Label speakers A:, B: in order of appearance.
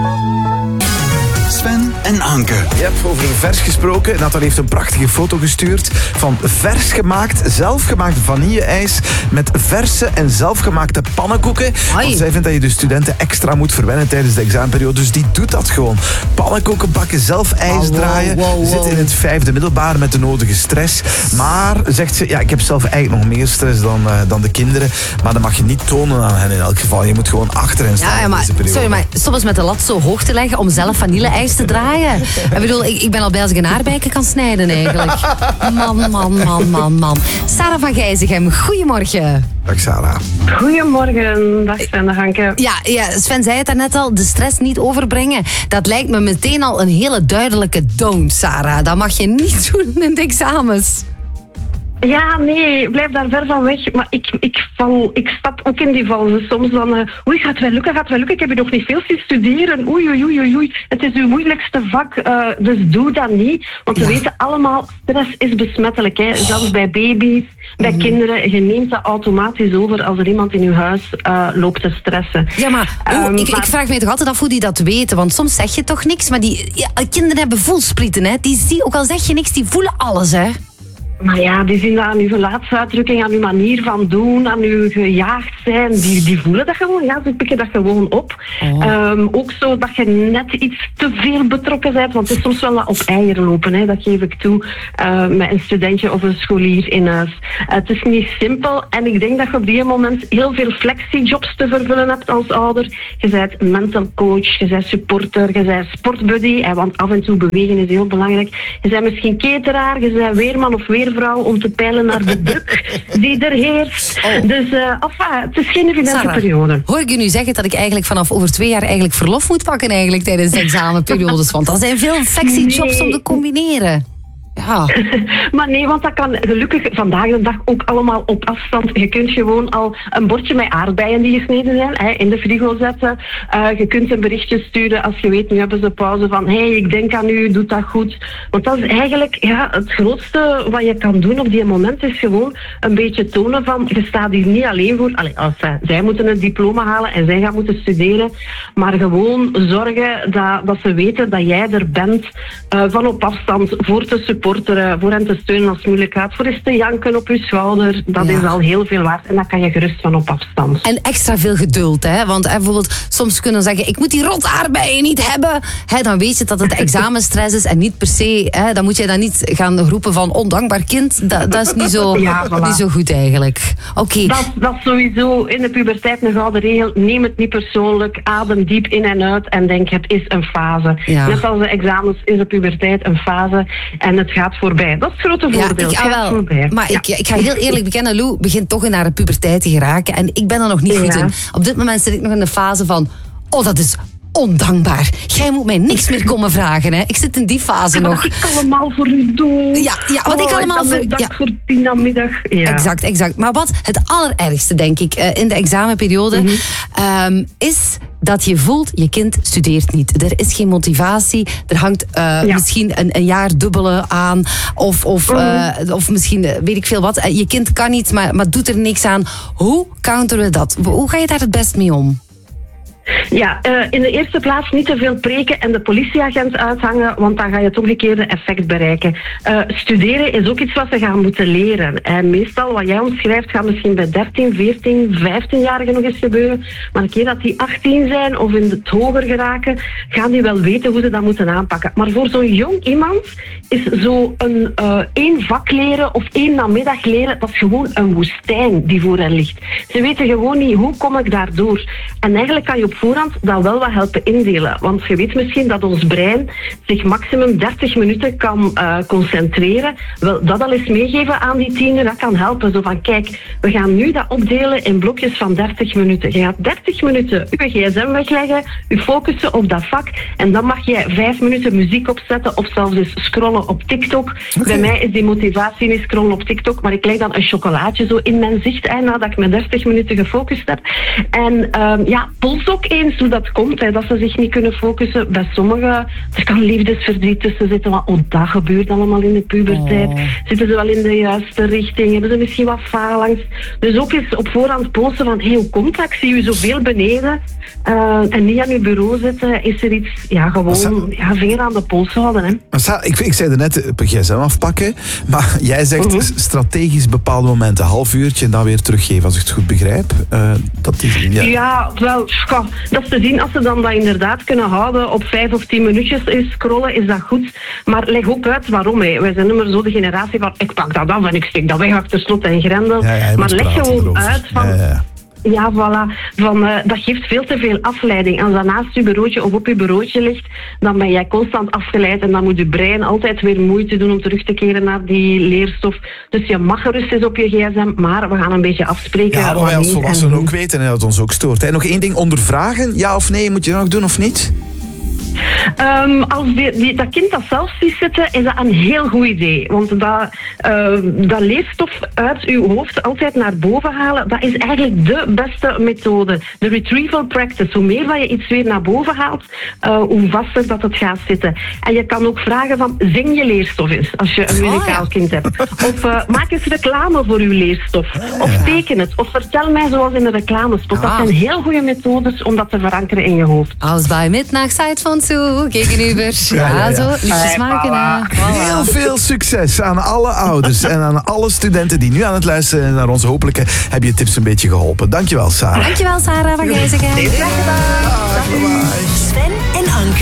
A: Sven en Anke.
B: Je hebt over een vers gesproken. Nathalie heeft een prachtige foto gestuurd van zelfgemaakt vanille-ijs met verse en zelfgemaakte pannenkoeken. Want zij vindt dat je de studenten extra moet verwennen tijdens de examenperiode. Dus die doet dat gewoon. Pannenkoeken bakken, zelf ijs draaien. Zit in het 5e middelbaar met de nodige stress. Maar, zegt ze, ik heb zelf eigenlijk nog meer stress dan de kinderen. Maar dat mag je niet tonen aan hen in elk geval. Je moet gewoon achter hen staan in deze periode.
C: Sorry, maar soms met de lat zo hoog te leggen om zelf vanille-ijs te draaien. Ik bedoel, ik ben al blij als ik een aardbeiken kan snijden eigenlijk. Man. Sarah van Gijzegem, goedemorgen.
B: Dag Sarah.
D: Goedemorgen, dag Sven de Hanke.
C: Ja, Sven zei het daarnet al, de stress niet overbrengen. Dat lijkt me meteen al een hele duidelijke don't, Sarah. Dat mag je niet doen in de examens.
D: Ja, nee, blijf daar ver van weg. Maar ik stap ook in die val. Dus soms dan, gaat het wel lukken. Ik heb je nog niet veel zien studeren. Oei. Het is uw moeilijkste vak, dus doe dat niet. Want we weten allemaal, stress is besmettelijk. Hè. Zelfs bij baby's, bij kinderen. Je neemt dat automatisch over als er iemand in uw huis loopt te stressen.
C: Ja, maar ik vraag me toch altijd af hoe die dat weten. Want soms zeg je toch niks, maar kinderen hebben voelsprieten. Hè. Ook al zeg je niks, die voelen alles, hè.
D: Maar ja, die zien dat aan uw gelaatsuitdrukking, aan uw manier van doen, aan uw gejaagd zijn. Die voelen dat gewoon, ze pikken dat gewoon op. Ook zo dat je net iets te veel betrokken bent, want het is soms wel wat op eieren lopen, hè, dat geef ik toe, met een studentje of een scholier in huis. Het is niet simpel en ik denk dat je op die moment heel veel flexijobs te vervullen hebt als ouder. Je bent mental coach, je bent supporter, je bent sportbuddy, want af en toe bewegen is heel belangrijk. Je bent misschien cateraar, je bent weerman of weervrouw om te peilen naar de druk die er heerst. Dus het is geen evidente periode.
C: Hoor ik je nu zeggen dat ik eigenlijk vanaf over 2 jaar eigenlijk verlof moet pakken eigenlijk tijdens de examenperiodes? Want dat zijn veel flexijobs om te combineren. Ja.
D: Maar nee, want dat kan gelukkig vandaag de dag ook allemaal op afstand. Je kunt gewoon al een bordje met aardbeien die gesneden zijn in de frigo zetten. Je kunt een berichtje sturen als je weet, nu hebben ze pauze van ik denk aan u, doe dat goed. Want dat is eigenlijk het grootste wat je kan doen op die moment is gewoon een beetje tonen van, je staat hier niet alleen voor. Zij moeten een diploma halen en zij gaan moeten studeren. Maar gewoon zorgen dat ze weten dat jij er bent van op afstand voor te supporteren, voor hen te steunen als het moeilijk gaat, voor eens te janken op je schouder. Dat is al heel veel waard en dat kan je gerust van op afstand.
C: En extra veel geduld, hè? Want bijvoorbeeld soms kunnen zeggen, ik moet die rot aardbeien niet hebben. Dan weet je dat het examenstress is en niet per se, dan moet je dan niet gaan roepen van ondankbaar kind. Dat is niet zo, niet zo goed eigenlijk. Oké.
D: Dat is sowieso in de puberteit een gouden regel. Neem het niet persoonlijk, adem diep in en uit en denk het is een fase. Ja. Net als de examens is de puberteit een fase en het gaat voorbij. Dat is het grote voordeel.
C: Maar ik ga heel eerlijk bekennen, Lou begint toch in naar de puberteit te geraken. En ik ben er nog niet goed in. Op dit moment zit ik nog in de fase van, dat is ondankbaar. Jij moet mij niks meer komen vragen. Hè. Ik zit in die fase nog.
D: Wat ik allemaal voor u doe.
C: Ja, wat ik allemaal voor...
D: dag voor 10 namiddag. Ja.
C: Exact. Maar wat het allerergste, denk ik, in de examenperiode, is dat je voelt, je kind studeert niet. Er is geen motivatie. Er hangt misschien een jaar dubbele aan. Of misschien, weet ik veel wat. Je kind kan niet, maar doet er niks aan. Hoe counteren we dat? Hoe ga je daar het best mee om?
D: Ja, in de eerste plaats niet te veel preken en de politieagent uithangen, want dan ga je het omgekeerde effect bereiken. Studeren is ook iets wat ze gaan moeten leren. En meestal, wat jij omschrijft, gaat misschien bij 13, 14, 15-jarigen nog eens gebeuren. Maar een keer dat die 18 zijn of in het hoger geraken, gaan die wel weten hoe ze dat moeten aanpakken. Maar voor zo'n jong iemand is zo één vak leren of 1 namiddag leren, dat is gewoon een woestijn die voor hen ligt. Ze weten gewoon niet, hoe kom ik daardoor? En eigenlijk kan je op voorhand dat wel wat helpen indelen. Want je weet misschien dat ons brein zich maximum 30 minuten kan concentreren. Wel, dat al eens meegeven aan die tiener, dat kan helpen. Zo van, kijk, we gaan nu dat opdelen in blokjes van 30 minuten. Je gaat 30 minuten je gsm wegleggen, je focussen op dat vak en dan mag jij 5 minuten muziek opzetten of zelfs eens scrollen op TikTok. Okay. Bij mij is die motivatie niet scrollen op TikTok, maar ik leg dan een chocolaatje zo in mijn zicht nadat ik me 30 minuten gefocust heb. En polsop ook eens hoe dat komt, hè, dat ze zich niet kunnen focussen. Bij sommigen, er kan liefdesverdriet tussen zitten, want dat gebeurt allemaal in de puberteit. Zitten ze wel in de juiste richting? Hebben ze misschien wat faalangst? Dus ook eens op voorhand polsen van, hoe komt dat? Ik zie u zoveel beneden. En niet aan uw bureau zitten. Is er iets, gewoon vinger aan de pols houden. Hè.
B: Ik zei er net, gsm afpakken, maar jij zegt strategisch bepaalde momenten, half uurtje en dan weer teruggeven, als ik het goed begrijp. Dat is,
D: dat is te zien. Als ze dan dat inderdaad kunnen houden op 5 of 10 minuutjes scrollen, is dat goed. Maar leg ook uit waarom. Hè. Wij zijn nummer zo de generatie van, ik pak dat af en ik steek dat weg achter slot en grendel. Maar leg gewoon uit van... Ja, voilà. Dat geeft veel te veel afleiding. Als dat naast je bureautje of op je bureautje ligt, dan ben jij constant afgeleid en dan moet je brein altijd weer moeite doen om terug te keren naar die leerstof. Dus je mag gerust eens op je gsm, maar we gaan een beetje afspreken.
B: Ja, maar wij als volwassenen ook weten en dat ons ook stoort. Hè. Nog één ding, ondervragen, ja of nee, moet je dat nog doen of niet?
D: Als dat kind dat zelf ziet zitten, is dat een heel goed idee. Want dat leerstof uit uw hoofd altijd naar boven halen, dat is eigenlijk de beste methode. De retrieval practice. Hoe meer dat je iets weer naar boven haalt, hoe vaster dat het gaat zitten. En je kan ook vragen van, zing je leerstof eens, als je een muzikaal kind hebt. Of maak eens reclame voor uw leerstof. Of teken het. Of vertel mij zoals in de reclamespot. Dat zijn heel goede methodes om dat te verankeren in je hoofd.
C: Als bij midnight side van zo, gegenüber. Ja, zo, liefjes maken. Voilà.
B: Heel veel succes aan alle ouders en aan alle studenten die nu aan het luisteren naar ons. Hopelijk heb je tips een beetje geholpen. Dankjewel, Sarah.
C: Dankjewel, Sarah van Gijzegen.
E: Sven en Anke.